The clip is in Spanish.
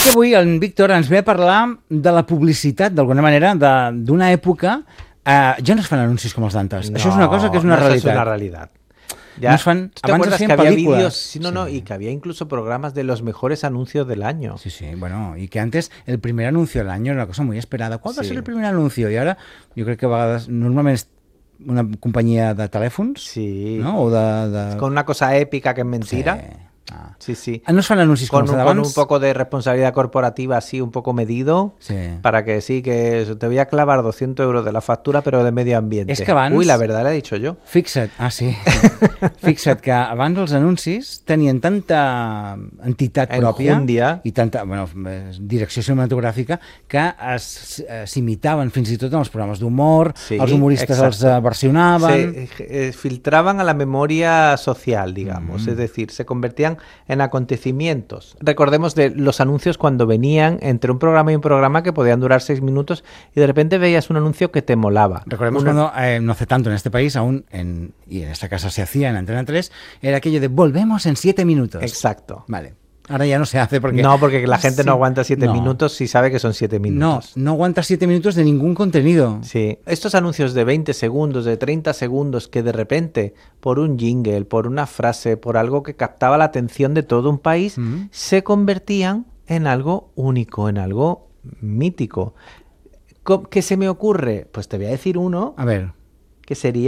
que avui en Víctor ens ve a parlar de la publicitat, d'alguna manera, d'una època... ja no es fan anuncis com els d'antes. Això és una cosa que és una realitat. Eso es una realidad. Ya, No es fan... ¿Te Abans acuerdas es que feien había pel·lícules. vídeos? Sí, no, y que había incluso programas de los mejores anuncios del año. Sí, sí, bueno, y que antes el primer anuncio del año era una cosa muy esperada. ¿Cuál va a Sí. ser el primer anuncio? I ara jo crec que a vegades, normalment és una companyia de telèfons, Sí. no? O de... Con una cosa épica que es mentira. Sí. Ah. Sí, sí. No es fan anuncis com Con els un, con d'abans? un poco de responsabilidad corporativa así, un poco medido, Sí. para que sí, que te voy a clavar 200 euros de la factura, pero de medio ambiente. És que abans... Uy, la verdad la he dicho yo. Fixa't, sí. Fixa't que abans els anuncis tenien tanta entitat pròpia Enjúndia. i tanta direcció cinematogràfica que s'imitaven fins i tot en els programes d'humor, Sí, els humoristes exacto. els versionaven... Se filtraban a la memoria social, digamos, es decir, se convertían en acontecimientos. Recordemos de los anuncios cuando venían entre un programa y un programa que podían durar 6 minutos y de repente veías un anuncio que te molaba. Recordemos cuando, no hace tanto en este país, aún y en esta casa se hacía en Antena 3, era aquello de volvemos en 7 minutos. Exacto. Vale. Ahora ya no se hace porque... No, porque la gente no Sí. aguanta 7 No. minutos si sabe que son 7 minutos. No aguanta 7 minutos de ningún contenido. Sí, estos anuncios de 20 segundos, de 30 segundos, que de repente, por un jingle, por una frase, por algo que captaba la atención de todo un país, se convertían en algo único, en algo mítico. ¿Qué se me ocurre? Pues te voy a decir uno A ver... que sería